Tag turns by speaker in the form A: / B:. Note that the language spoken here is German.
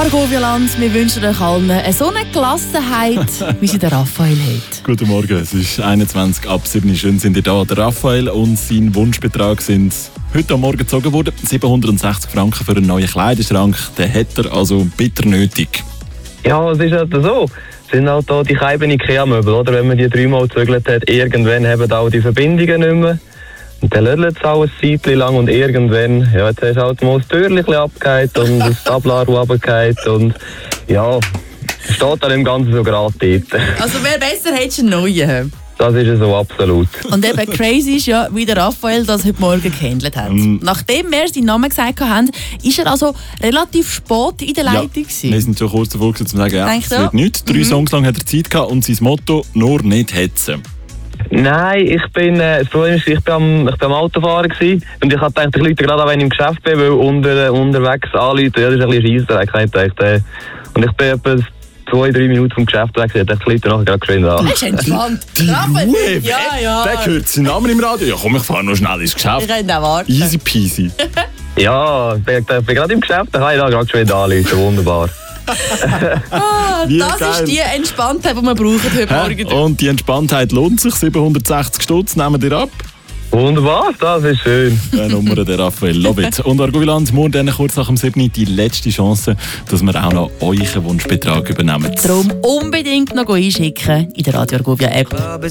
A: Argovia-Land, wir wünschen euch allen so eine Gelassenheit, wie sie der Raphael hat.
B: Guten Morgen, es ist 21 ab 7. Schön sind ihr da. Der Raphael und sein Wunschbetrag sind heute am Morgen gezogen worden. 760 Franken für einen neuen Kleiderschrank. Den hat er also bitter nötig.
C: Ja, es ist halt so. Es sind halt da die Scheiben IKEA-Möbel, oder? Wenn man die 3-mal gezögert hat, irgendwann haben auch die Verbindungen nicht mehr. Und dann lödelt es auch ein Zeitchen lang und irgendwann, ja, jetzt hast du halt mal das Türchen abgehakt und das Tablaru abgehakt und ja, steht dann im Ganzen so gerade dort.
A: Also wäre besser, hättest du einen neuen.
C: Das ist so, absolut.
A: Und eben crazy ist ja, wie der Raphael das heute Morgen gehandelt hat. Nachdem wir seinen Namen gesagt haben, ist er also relativ spät in der Leitung gewesen.
B: Wir sind schon kurz davor zu sagen, ja, es wird nichts. 3 Songs lang hat er Zeit gehabt und sein Motto, nur nicht hetzen.
C: Nein, das Problem ist, ich bin am Autofahren gewesen, und ich habe gedacht, ich rufe gerade an, wenn ich im Geschäft bin, weil unterwegs anrufen, ja, das ist ein bisschen Scheisserei. Und ich bin etwa 2-3 Minuten vom Geschäft weg, ich dachte, ich rufe nachher gerade geschwind an.
A: Das ist entspannt.
B: Die Ruhe,
A: ja.
B: Der hört seinen Namen im Radio. Ja komm, ich fahre noch schnell ins Geschäft.
A: Ich könnte auch warten.
B: Easy peasy.
C: Ja, ich bin gerade im Geschäft, dann kann ich da gerade geschwind anrufen, wunderbar.
A: Das ist die Entspanntheit, die wir brauchen heute Morgen.
B: Und die Entspanntheit lohnt sich. 760 Stutz nehmen wir ab.
C: Wunderbar, das ist schön.
B: Die Nummer der Raphael, love it. Und Argovia-Land, morgen dann kurz nach dem 7. die letzte Chance, dass wir auch noch euren Wunschbetrag übernehmen.
A: Darum unbedingt noch einschicken in der Radio Argovia App.